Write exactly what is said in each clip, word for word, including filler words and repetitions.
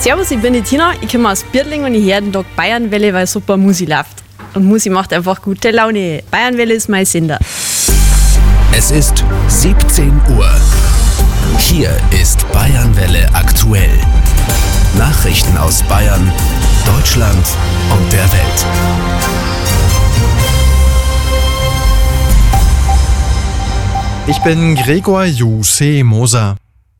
Servus, ich bin die Tina, ich komme aus Birtling und ich höre den Tag Bayernwelle, weil super Musik läuft. Und Musik macht einfach gute Laune. Bayernwelle ist mein Sender. Es ist siebzehn Uhr. Hier ist Bayernwelle aktuell. Nachrichten aus Bayern, Deutschland und der Welt. Ich bin Gregor Juse Moser.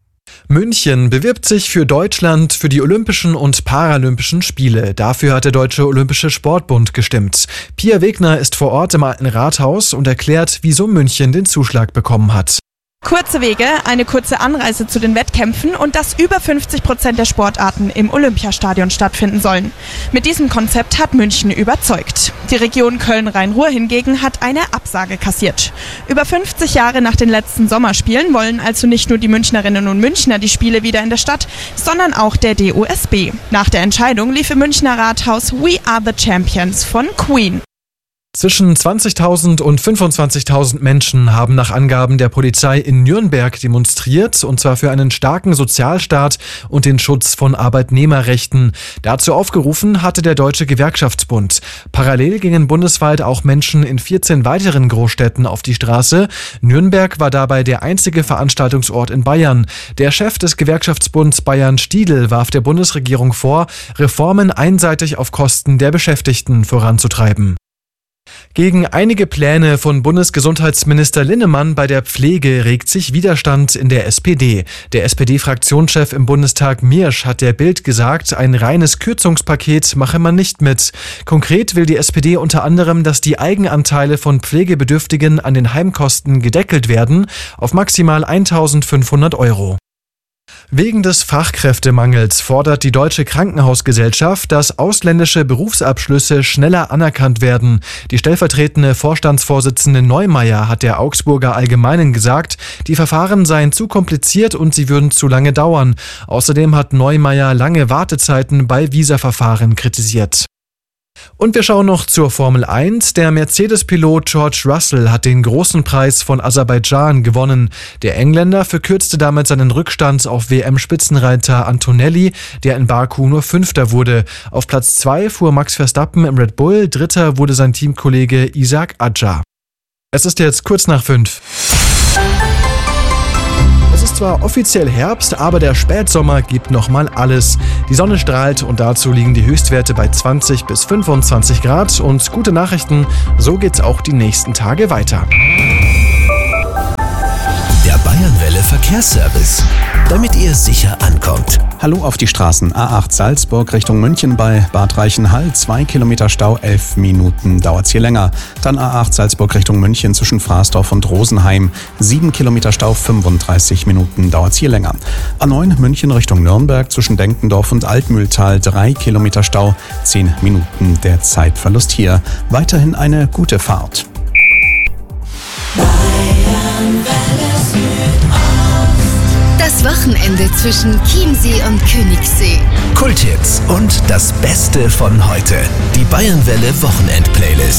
München bewirbt sich für Deutschland für die Olympischen und Paralympischen Spiele. Dafür hat der Deutsche Olympische Sportbund gestimmt. Pia Wegner ist vor Ort im Alten Rathaus und erklärt, wieso München den Zuschlag bekommen hat. Kurze Wege, eine kurze Anreise zu den Wettkämpfen und dass über fünfzig Prozent der Sportarten im Olympiastadion stattfinden sollen. Mit diesem Konzept hat München überzeugt. Die Region Köln-Rhein-Ruhr hingegen hat eine Absage kassiert. Über fünfzig Jahre nach den letzten Sommerspielen wollen also nicht nur die Münchnerinnen und Münchner die Spiele wieder in der Stadt, sondern auch der D O S B. Nach der Entscheidung lief im Münchner Rathaus We Are the Champions von Queen. Zwischen zwanzigtausend und fünfundzwanzigtausend Menschen haben nach Angaben der Polizei in Nürnberg demonstriert, und zwar für einen starken Sozialstaat und den Schutz von Arbeitnehmerrechten. Dazu aufgerufen hatte der Deutsche Gewerkschaftsbund. Parallel gingen bundesweit auch Menschen in vierzehn weiteren Großstädten auf die Straße. Nürnberg war dabei der einzige Veranstaltungsort in Bayern. Der Chef des Gewerkschaftsbunds Bayern Stiedl warf der Bundesregierung vor, Reformen einseitig auf Kosten der Beschäftigten voranzutreiben. Gegen einige Pläne von Bundesgesundheitsminister Linnemann bei der Pflege regt sich Widerstand in der S P D. Der S P D-Fraktionschef im Bundestag Miersch hat der Bild gesagt, ein reines Kürzungspaket mache man nicht mit. Konkret will die S P D unter anderem, dass die Eigenanteile von Pflegebedürftigen an den Heimkosten gedeckelt werden auf maximal eintausendfünfhundert Euro. Wegen des Fachkräftemangels fordert die Deutsche Krankenhausgesellschaft, dass ausländische Berufsabschlüsse schneller anerkannt werden. Die stellvertretende Vorstandsvorsitzende Neumeier hat der Augsburger Allgemeinen gesagt, die Verfahren seien zu kompliziert und sie würden zu lange dauern. Außerdem hat Neumeier lange Wartezeiten bei Visaverfahren kritisiert. Und wir schauen noch zur Formel eins. Der Mercedes-Pilot George Russell hat den großen Preis von Aserbaidschan gewonnen. Der Engländer verkürzte damit seinen Rückstand auf W M-Spitzenreiter Antonelli, der in Baku nur Fünfter wurde. Auf Platz zwei fuhr Max Verstappen im Red Bull, Dritter wurde sein Teamkollege Isaac Adjar. Es ist jetzt kurz nach fünf. Es ist zwar offiziell Herbst, aber der Spätsommer gibt nochmal alles. Die Sonne strahlt und dazu liegen die Höchstwerte bei zwanzig bis fünfundzwanzig Grad. Und gute Nachrichten, so geht's auch die nächsten Tage weiter. Der Bayernwelle Verkehrsservice, damit ihr sicher ankommt. Hallo auf die Straßen. A acht Salzburg Richtung München bei Bad Reichenhall. Zwei Kilometer Stau, elf Minuten dauert's hier länger. Dann A acht Salzburg Richtung München zwischen Fraßdorf und Rosenheim. Sieben Kilometer Stau, fünfunddreißig Minuten dauert's hier länger. A neun München Richtung Nürnberg zwischen Denkendorf und Altmühltal. Drei Kilometer Stau, zehn Minuten der Zeitverlust hier. Weiterhin eine gute Fahrt. Das Wochenende zwischen Chiemsee und Königssee. Kulthits und das Beste von heute. Die Bayernwelle Wochenend-Playlist.